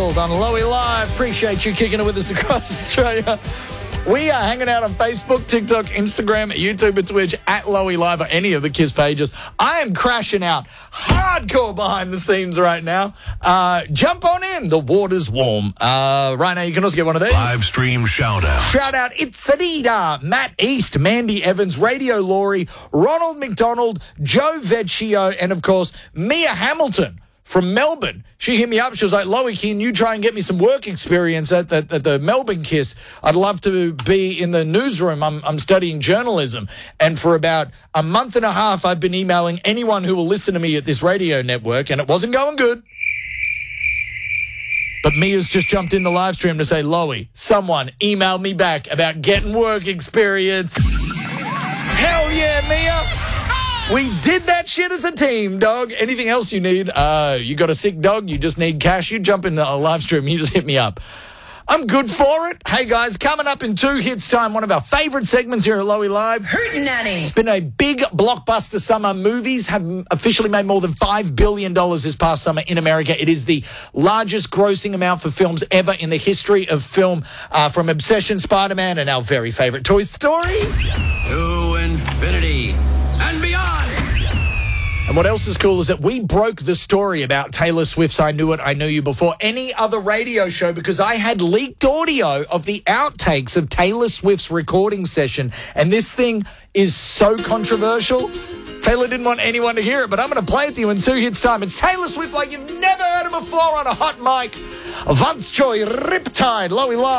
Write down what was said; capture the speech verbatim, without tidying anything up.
McDonald on Lowy Live. Appreciate you kicking it with us across Australia. We are hanging out on Facebook, TikTok, Instagram, YouTube, and Twitch at Lowy Live or any of the KISS pages. I am crashing out hardcore behind the scenes right now. Uh, jump on in. The water's warm. Uh, right now, you can also get one of these. Live stream shout out. Shout out, it's Anita, Matt East, Mandy Evans, Radio Laurie, Ronald McDonald, Joe Vecchio, and of course, Mia Hamilton from Melbourne. She hit me up. She was like, Lowy, can you try and get me some work experience at the, at the Melbourne KISS? I'd love to be in the newsroom. I'm, I'm studying journalism. And for about a month and a half, I've been emailing anyone who will listen to me at this radio network, and it wasn't going good. But Mia's just jumped in the live stream to say, Lowy, someone email me back about getting work experience. Hell yeah, Mia. We did that shit as a team, dog. Anything else you need? Uh, you got a sick dog? You just need cash? You jump in the live stream. You just hit me up. I'm good for it. Hey, guys, coming up in two hits time, one of our favorite segments here at Lowy Live. Hootenanny. It's been a big blockbuster summer. Movies have officially made more than five billion dollars this past summer in America. It is the largest grossing amount for films ever in the history of film, uh, from Obsession, Spider-Man, and our very favorite Toy Story. To infinity and beyond. And what else is cool is that we broke the story about Taylor Swift's I Knew It, I Knew You before any other radio show, because I had leaked audio of the outtakes of Taylor Swift's recording session. And this thing is so controversial. Taylor didn't want anyone to hear it, but I'm going to play it to you in two hits time. It's Taylor Swift like you've never heard it before on a hot mic. Vance Choi, Riptide, Lowy Live.